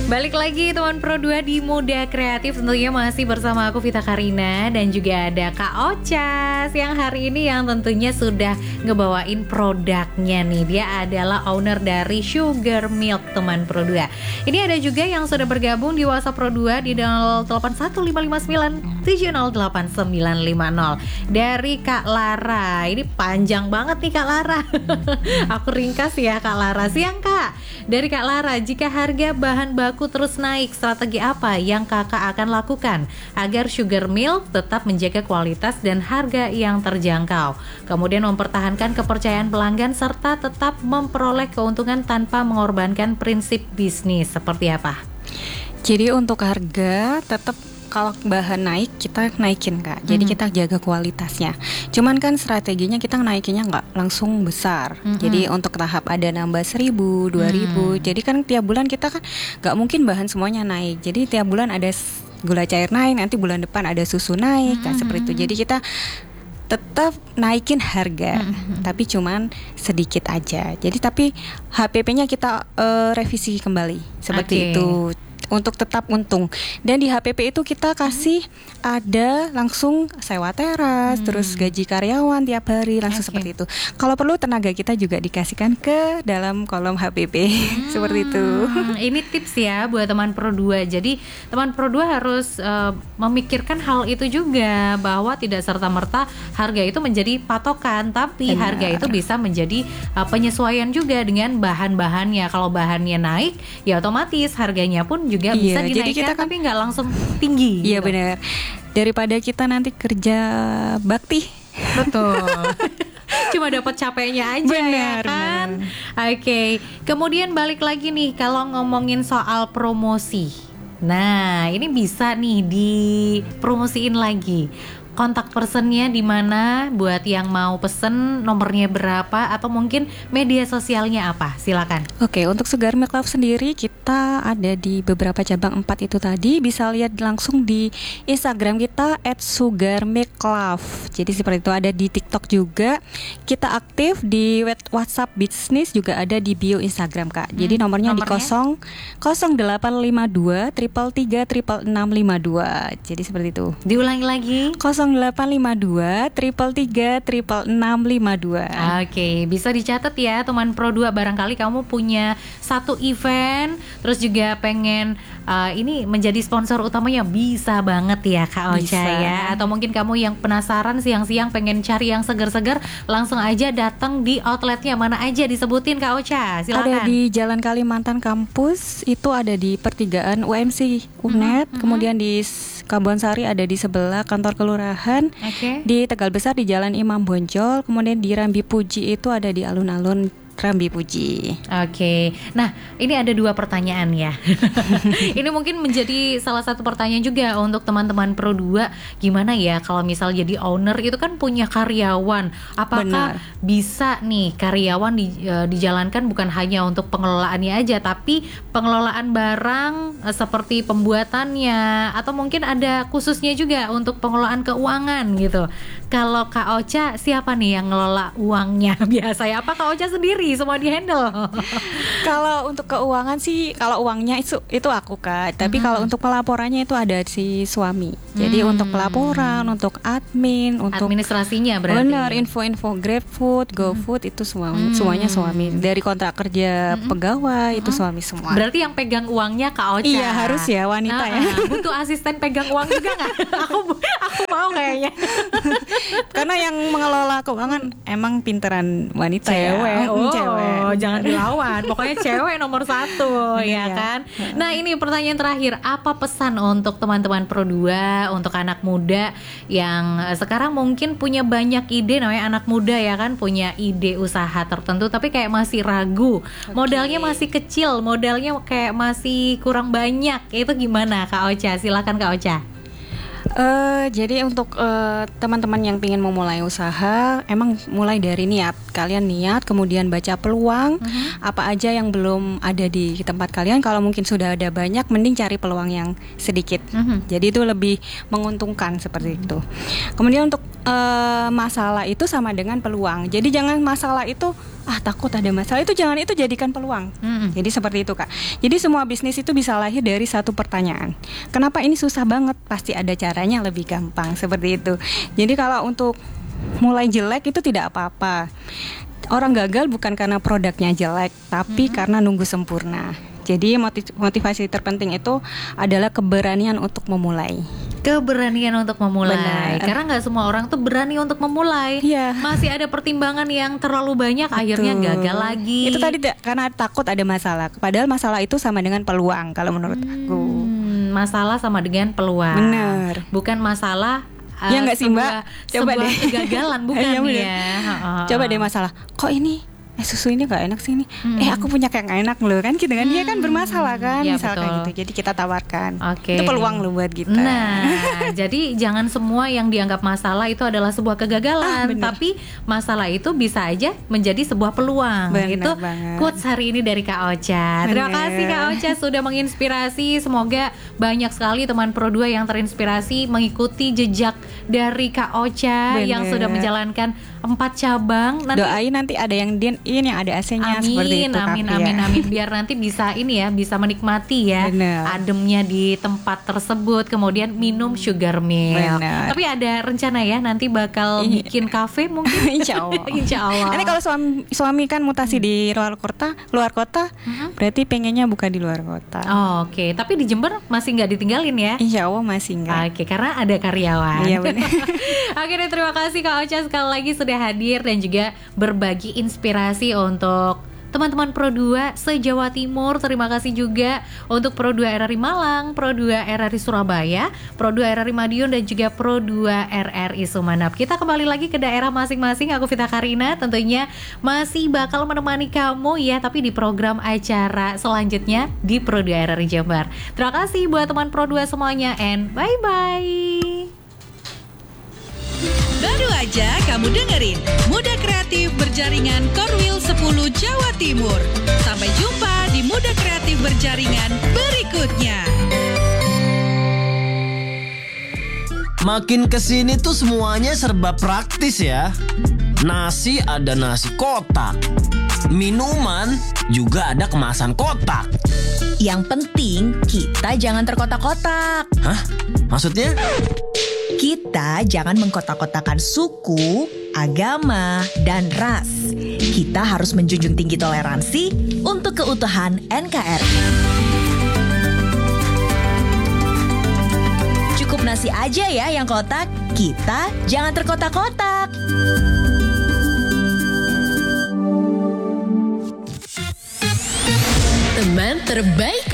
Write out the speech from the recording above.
Balik lagi teman Pro 2 di Muda Kreatif, tentunya masih bersama aku Vita Karina dan juga ada Kak Ocha yang hari ini yang tentunya sudah ngebawain produknya nih. Dia adalah owner dari Sugar Milk teman Pro 2. Ini ada juga yang sudah bergabung di WhatsApp Pro 2 di 081559 708 950 dari Kak Lara. Ini panjang banget nih Kak Lara. Aku ringkas ya Kak Lara. Siang Kak. Dari Kak Lara, jika harga bahan baku terus naik, strategi apa yang kakak akan lakukan agar Sugar Milk tetap menjaga kualitas dan harga yang terjangkau, kemudian mempertahankan kepercayaan pelanggan serta tetap memperoleh keuntungan tanpa mengorbankan prinsip bisnis? Seperti apa? Jadi untuk harga tetap, kalau bahan naik kita naikin Kak. Jadi kita jaga kualitasnya. Cuman kan strateginya kita naikinnya nggak langsung besar. Jadi untuk tahap ada nambah 1.000, 2.000. Jadi kan tiap bulan kita kan nggak mungkin bahan semuanya naik. Jadi tiap bulan ada gula cair naik, nanti bulan depan ada susu naik, kan seperti itu. Jadi kita tetap naikin harga, tapi cuman sedikit aja. Jadi tapi HPP-nya kita revisi kembali seperti itu. Untuk tetap untung. Dan di HPP itu kita kasih ada langsung sewa teras, terus gaji karyawan tiap hari langsung seperti itu. Kalau perlu tenaga kita juga dikasihkan ke dalam kolom HPP seperti itu. Ini tips ya buat teman Pro 2. Jadi teman Pro 2 harus memikirkan hal itu juga, bahwa tidak serta-merta harga itu menjadi patokan, tapi harga itu bisa menjadi penyesuaian juga dengan bahan-bahannya. Kalau bahannya naik, ya otomatis harganya pun juga bisa dinaikkan, jadi kita kan, tapi nggak langsung tinggi. Iya gitu. Benar. Daripada kita nanti kerja bakti. Betul. Cuma dapat capeknya aja. Benar, ya kan. Oke. Kemudian balik lagi nih kalau ngomongin soal promosi. Nah, ini bisa nih dipromosiin lagi. Kontak personnya di mana buat yang mau pesen, nomornya berapa, atau mungkin media sosialnya apa? Silakan. Oke, untuk Sugar Milk Love sendiri kita ada di beberapa cabang 4 itu tadi. Bisa lihat langsung di Instagram kita @sugarmilklove. Jadi seperti itu, ada di TikTok juga. Kita aktif di WhatsApp Business, juga ada di bio Instagram Kak. Jadi nomornya di 0852 333 652. Jadi seperti itu. Diulangi lagi. 0852 333 652. Oke, bisa dicatat ya teman Pro 2, barangkali kamu punya satu event terus juga pengen ini menjadi sponsor utamanya, bisa banget ya Kak Ocha ya. Atau mungkin kamu yang penasaran siang-siang pengen cari yang segar-segar, langsung aja datang di outletnya. Mana aja disebutin Kak Ocha, silakan. Ada di Jalan Kalimantan Kampus, itu ada di pertigaan UMC UNED, kemudian di Kebonsari ada di sebelah kantor kelurahan. Di Tegal Besar di Jalan Imam Bonjol, kemudian di Rambi Puji itu ada di alun-alun Rambi Puji. Oke. Nah, ini ada 2 pertanyaan ya. Ini mungkin menjadi salah satu pertanyaan juga untuk teman-teman Pro 2. Gimana ya kalau misal jadi owner itu kan punya karyawan. Apakah bisa nih karyawan dijalankan bukan hanya untuk pengelolaannya aja, tapi pengelolaan barang seperti pembuatannya, atau mungkin ada khususnya juga untuk pengelolaan keuangan gitu. Kalau Kak Ocha, siapa nih yang ngelola uangnya biasanya? Apa Kak Ocha sendiri semua di-handle? Kalau untuk keuangan sih, kalau uangnya itu aku Kak. Tapi kalau untuk pelaporannya itu ada si suami. Jadi untuk pelaporan, untuk admin, untuk administrasinya berarti. Benar, info-info GrabFood, GoFood itu semuanya suami. Dari kontrak kerja pegawai itu suami semua. Berarti yang pegang uangnya Kak Ocha. Iya, harus ya, wanita ya. Butuh asisten pegang uang juga nggak? aku mau kayaknya. Karena yang mengelola keuangan emang pinteran wanita cewek. Ya. Cewek, jangan dilawan. Pokoknya cewek nomor 1 ya kan. Nah, ini pertanyaan terakhir, apa pesan untuk teman-teman Pro 2, untuk anak muda yang sekarang mungkin punya banyak ide, namanya anak muda ya kan, punya ide usaha tertentu tapi kayak masih ragu, modalnya masih kecil, modalnya kayak masih kurang banyak, itu gimana Kak Ocha? Silakan Kak Ocha. Jadi untuk teman-teman yang ingin memulai usaha, emang mulai dari niat. Kalian niat, kemudian baca peluang apa aja yang belum ada di tempat kalian. Kalau mungkin sudah ada banyak, mending cari peluang yang sedikit. Jadi itu lebih menguntungkan seperti itu. Kemudian untuk masalah itu sama dengan peluang. Jadi jangan masalah itu takut ada masalah itu, jangan itu jadikan peluang. Jadi seperti itu, Kak. Jadi semua bisnis itu bisa lahir dari satu pertanyaan. Kenapa ini susah banget? Pasti ada caranya lebih gampang, seperti itu. Jadi kalau untuk mulai jelek itu tidak apa-apa. Orang gagal bukan karena produknya jelek, tapi karena nunggu sempurna. Jadi motivasi terpenting itu adalah keberanian untuk memulai. Keberanian untuk memulai. Benar. Karena nggak semua orang tuh berani untuk memulai. Iya. Masih ada pertimbangan yang terlalu banyak, akhirnya gagal lagi. Itu tadi karena takut ada masalah. Padahal masalah itu sama dengan peluang kalau menurut aku. Masalah sama dengan peluang. Benar. Bukan masalah ya nggak sih, Mbak? Coba sebuah deh. kegagalan, bukan ya. Coba deh masalah. Kok ini susu ini nggak enak sih ini. Aku punya kayak nggak enak loh kan, gitu kan. Dia kan bermasalah kan, ya, misalkan betul. gitu. Jadi kita tawarkan. Oke. Itu peluang loh buat kita. Nah, jadi jangan semua yang dianggap masalah itu adalah sebuah kegagalan, bener. tapi masalah itu bisa aja menjadi sebuah peluang. Bener Itu banget. quotes hari ini dari Kak Ocha. Terima Bener. kasih Kak Ocha sudah menginspirasi. Semoga banyak sekali teman Pro 2 yang terinspirasi mengikuti jejak dari Kak Ocha yang Bener. sudah menjalankan 4 cabang. Nanti Doain nanti ada yang din-in, yang ada AC-nya seperti itu. amin, Kak, amin, ya. amin. Biar nanti bisa ini ya, bisa menikmati ya Bener. ademnya di tempat tersebut. Kemudian minum sugar milk. Bener. Tapi ada rencana ya nanti bakal bikin kafe mungkin. Insya Allah. Insya Allah. Ini kalau suami kan mutasi di luar kota, berarti pengennya buka di luar kota. Oke, tapi di Jember masih nggak ditinggalin ya? Insya Allah masih enggak. Oke, karena ada karyawan. Iya, benar. Oke deh, terima kasih Kak Ocha sekali lagi sudah hadir dan juga berbagi inspirasi untuk teman-teman Pro 2 se-Jawa Timur. Terima kasih juga untuk Pro 2 RRI Malang, Pro 2 RRI Surabaya, Pro 2 RRI Madiun dan juga Pro 2 RRI Sumeneb. Kita kembali lagi ke daerah masing-masing. Aku Vita Karina tentunya masih bakal menemani kamu ya, tapi di program acara selanjutnya di Pro 2 RRI Jember. Terima kasih buat teman Pro 2 semuanya and bye-bye. Baru aja kamu dengerin Muda Kreatif Berjaringan Korwil 10 Jawa Timur. Sampai jumpa di Muda Kreatif Berjaringan berikutnya. Makin kesini tuh semuanya serba praktis ya. Nasi ada nasi kotak, minuman juga ada kemasan kotak. Yang penting kita jangan terkotak-kotak. Hah? Maksudnya? Kita jangan mengkotak-kotakan suku, agama, dan ras. Kita harus menjunjung tinggi toleransi untuk keutuhan NKRI. Cukup nasi aja ya yang kotak. Kita jangan terkotak-kotak. Teman terbaik